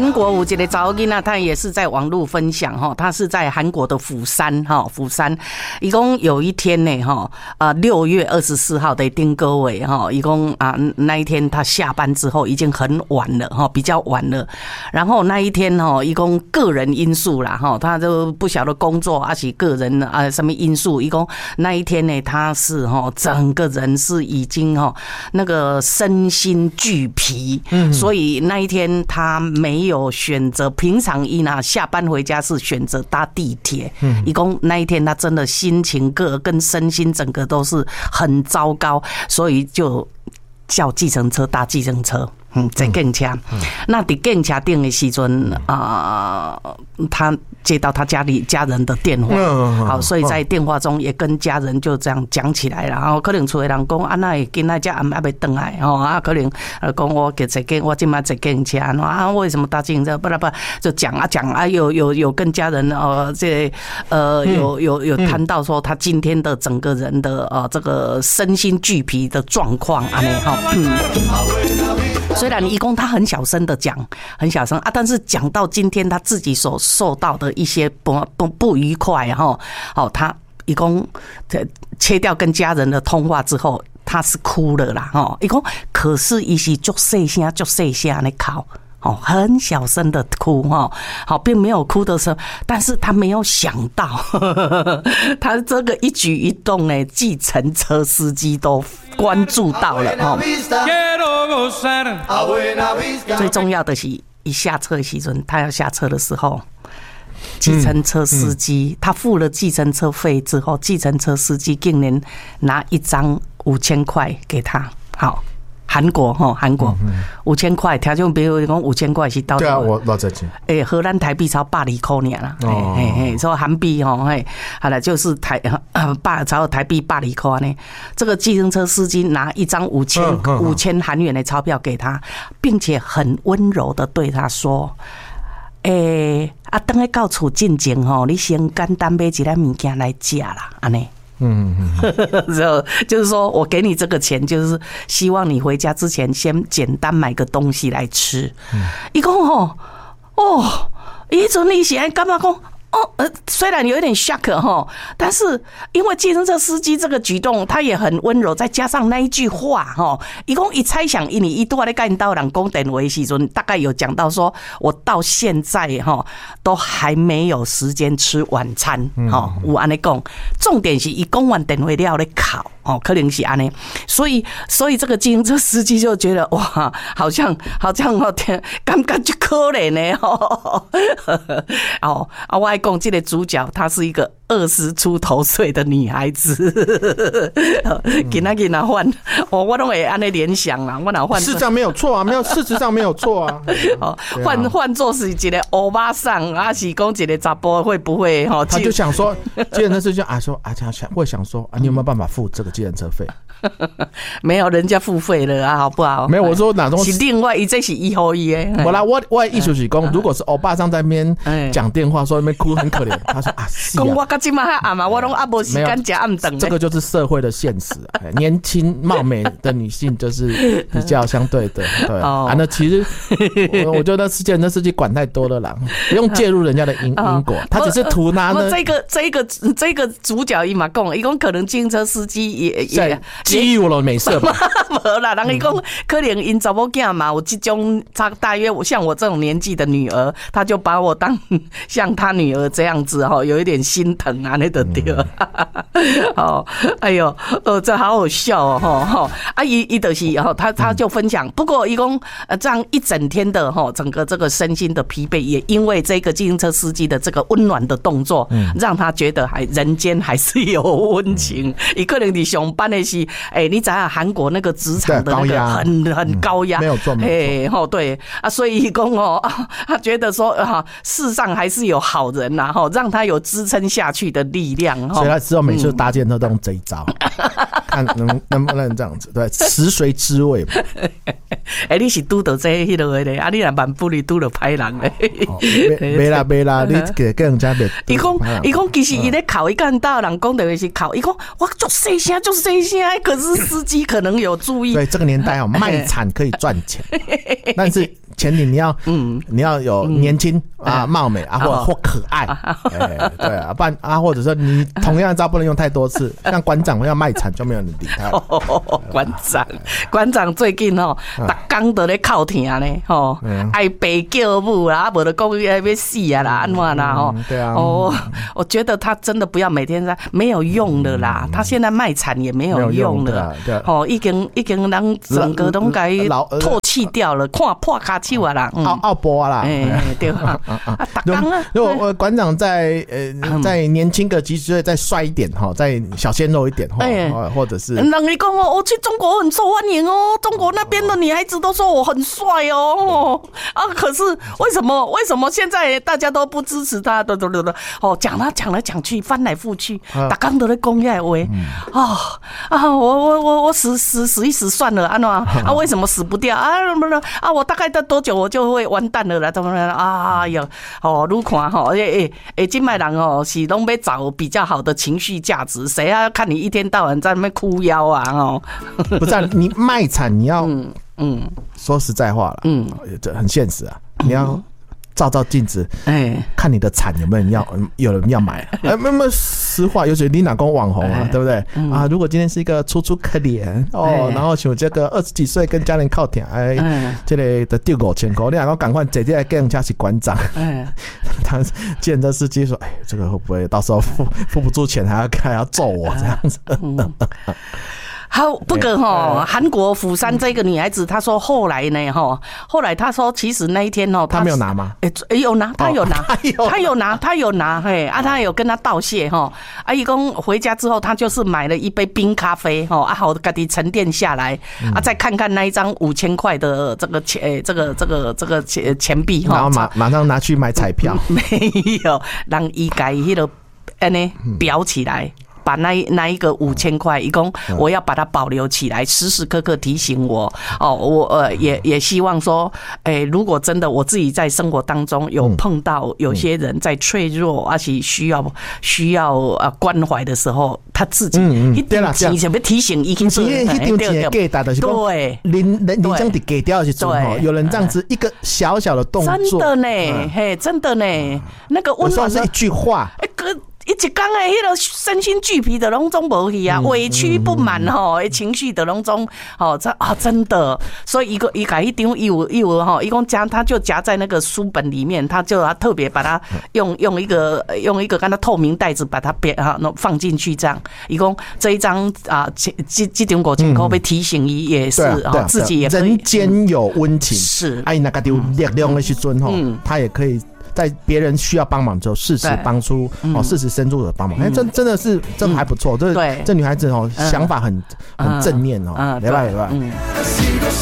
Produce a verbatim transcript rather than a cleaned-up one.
韩国有一个查某囡仔，他也是在网络分享哈，他是在韩国的釜山哈，釜山，一共有一天呢哈，呃六月二十四号的丁各位哈，一共啊那一天他下班之后已经很晚了哈，比较晚了，然后那一天哈，一共个人因素啦哈，他都不晓得工作还是个人啊什么因素，一共那一天呢他是哈整个人是已经哈那个身心俱疲，嗯，所以那一天他没有选择，平常一呢下班回家是选择搭地铁，嗯，一共那一天他真的心情个跟身心整个都是很糟糕，所以就叫计程车搭计程车。嗯，在警车，那在警车顶的时阵啊、呃，他接到他家里家人的电话，好，所以在电话中也跟家人就这样讲起来了。然后可能厝的人讲啊，那今仔只暗还没回来哦，啊，可能呃讲我给坐警，我今麦坐警车啊，为什么搭计程车？不啦不，就讲啊讲啊，有有有跟家人呃这呃有有有谈到说他今天的整个人的呃这个身心俱疲的状况啊，那哈嗯。虽然一共他很小声的讲，很小声啊，但是讲到今天他自己所受到的一些不不不愉快哈，哦，他一共切掉跟家人的通话之后，他是哭了啦哈，一共可是一些足细声足细声的哭。哦，很小声的哭哈，好，并没有哭的时候，但是他没有想到，呵呵他这个一举一动呢，计程车司机都关注到了哦。最重要的是，一下车的时候，他要下车的时候，计程车司机、嗯嗯、他付了计程车费之后，计程车司机竟然拿一张五千块给他，好。韩国哈，韩国五千块，条件比如讲五千块是到对啊，我多少钱？ 哎，荷兰台币超百二块年啦，嘿嘿嘿，说韩币哈，嘿，好了，就是台呃百超台币百二块呢。这个计程车司机拿一张五千五千韩元的钞票给他，并且很温柔的对他说：“哎、欸，啊，等下到厝进前吼，你先简单买一点物件来吃啦，安尼。”嗯嗯，然后就是说我给你这个钱，就是希望你回家之前先简单买个东西来吃。一共哦哦，一阵你是干嘛讲？哦，呃，虽然有一点 shock 哈，但是因为计程车司机这个举动，他也很温柔，再加上那一句话哈，一共一猜想，你一度在跟到人讲电话的时阵，大概有讲到说，我到现在哈都还没有时间吃晚餐哈，有安尼讲，重点是一讲完电话了咧考。哦，可能是安尼，所以所以这个计程车司机就觉得哇，好像好像哦天，感觉就可怜呢哦。哦啊，我爱讲这个主角，她是一个二十出头岁的女孩子，给那给那换，哦，我都会安尼联想啦，我哪换？ 事实上没有错啊，没有，事实上没有错啊。 哦，换换作是一个欧巴桑，啊是讲一个查甫会不会哈？ 他就想说，计程车司机啊说啊，想会想说啊，你有没有办法付这个计程车费？ 没有，人家付费了啊，好不好？ 没有，我说哪种是另外一这是一后一诶。 我来，我我意思是讲，如果是欧巴桑在那边讲电话，说那边哭很可怜，他说啊， 讲我到今嘛还暗嘛，我拢啊无时间吃暗顿。 这个就是社会的现实，年轻貌美的女性就是比较相对的，对啊。那其实我我觉得计程车司机管太多了啦，不用介入人家的因因果，他只是图拿呢。 这个这个这个主角伊嘛讲，伊讲可能计程车司机也也。 基于我的美色吧， 没啦，人伊讲可能因查某囝嘛，有这种他大约像我这种年纪的女儿，他就把我当像他女儿这样子哈，有一点心疼啊，那个对。哦，哎呦，呃，这好好笑哦，哈，啊，伊伊就是哈，他他就分享，不过伊讲呃这样一整天的哈，整个这个身心的疲惫，也因为这个计程车司机的这个温暖的动作，让他觉得还人间还是有温情。伊可能你上班的是。哎、欸，你知道韩国那个职场的那个很很高压， 没有错， 哎，哦，对啊，所以讲哦，他觉得说啊，世上还是有好人呐，哈，让他有支撑下去的力量， 所以他之后每次搭建都用这一招，看能能不能这样子，对，食髓知味嘛。 哎，你是拄到这迄落的，啊，你若万不你拄到歹人嘞， 没啦没啦，你给跟人家别。 伊讲伊讲，其实伊咧考，伊干到人讲的是考，伊讲我做细声做细声。可是司机可能有注意， 对这个年代哦，卖惨可以赚钱，但是前提你要嗯你要有年轻、嗯、啊貌美啊或、哦、或可爱，哎、欸、对啊，不然啊或者说你同样的招不能用太多次，像馆长要卖惨就没有人理他。 哦、馆长馆长最近哦，逐工都咧哭疼呢，吼、嗯，爱爸叫母啦，无就讲要要死啊啦，安怎啦吼？ 对啊， 哦，我觉得他真的不要每天在没有用的啦，嗯、他现在卖惨也没有用了，哦，已经已经让整个都该唾弃掉了，看破卡手啊啦， 奥奥波啦， 哎、欸，对吧？啊，逐工啊， 如果我馆长在呃再年轻个几岁，再帅一点哈，再小鲜肉一点哈，欸、或者是让你讲哦，我去中国很受欢迎哦，中国那边的女孩子都说我很帅哦，啊，可是为什么为什么现在大家都不支持他？对对对对，哦，讲来讲来讲去，翻来覆去，逐工都在讲遐话，啊啊，我我我我死死死一死算了，安怎啊？为什么死不掉啊？不是啊，我大概到多久我就会完蛋了啦？怎么了？啊哟，哦，愈看吼，诶诶诶，今麦人哦是拢要找比较好的情绪价值，谁要看你一天到晚在那边哭腰啊？哦， 不是、啊、你卖惨，你要嗯嗯，说实在话了，嗯，这很现实啊，你要照照镜子，哎，看你的惨有没有人要，有人要买，哎，没没实话，尤其你哪公网红啊，对不对啊？如果今天是一个楚楚可怜哦，然后像这个二十几岁跟家人靠挺，哎，这个的丢五千块，你两个赶快直接跟人家去馆长，哎，他计程车司机说，哎，这个会不会到时候付付不出钱，还要还要揍我这样子？ 好，不过哈，韩国釜山这个女孩子，她说后来呢，哈，后来她说其实那一天哦， 她没有拿吗？ 哎、欸，有拿，她有拿，她有拿，她有拿，嘿，啊，她有跟她道谢哈，啊，一共回家之后，她就是买了一杯冰咖啡，哈，啊，好，自己沉淀下来，啊，再看看那一张五千块的这个钱，这个这个这个钱钱币哈， 然后马马上拿去买彩票， 没有，让伊改迄个安尼裱起来。把那那一个五千块，一共我要把它保留起来，时时刻刻提醒我哦。我呃也也希望说，哎、欸，如果真的我自己在生活当中有碰到有些人在脆弱，而且需要需要呃关怀的时候，他自己一定钱想要提醒一定是一定钱给大的， 对， 人人人生的给掉是做哈，有人这样子一个小小的动作， 真的呢，嘿，真的呢，那个温暖是一句话， 哎哥。一一讲诶，迄个身心俱疲的拢总无去啊，委屈不满吼，情绪的拢总吼，这啊真的，所以一个一改一张义务义务吼，一共夹他就夹在那个书本里面，他就他特别把它用用一个用一个跟它透明袋子把它别啊放进去，这样一共这一张啊这这这张五千块被提醒伊也是啊，自己也可以人间有温情是， 哎那个丢力量的时阵吼，他也可以。在别人需要帮忙之后，适时帮出哦，适时伸出的帮忙，哎、嗯，这真的是真的还不错。这、嗯、这女孩子哦，想法很很正面哦，没办法没办法。